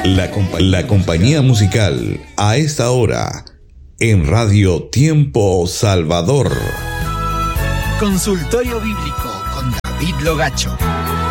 La compañía musical a esta hora en Radio Tiempo Salvador. Consultorio Bíblico con David Logacho.